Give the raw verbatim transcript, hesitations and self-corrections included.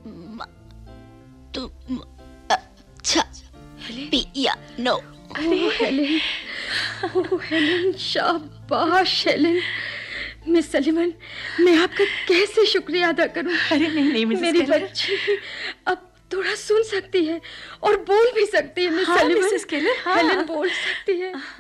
तुम अच्छा पियानो। अरे हेलेन, ओह हेलेन, शाबाश हेलेन। मिस सलीवन, मैं आपका कैसे शुक्रिया अदा करूं? अरे नहीं नहीं मिसेस मेरी केलर, बच्ची अब थोड़ा सुन सकती है और बोल भी सकती है। मिस हाँ, सलीवन, मिसेस केलर, हाँ। हेलेन बोल सकती है।